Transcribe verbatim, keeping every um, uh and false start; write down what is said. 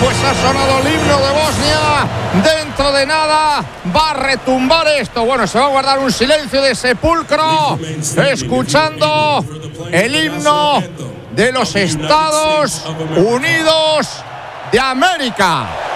Pues ha sonado el himno de Bosnia. Dentro de nada va a retumbar esto. Bueno, se va a guardar un silencio de sepulcro, escuchando el himno de los Estados Unidos de América.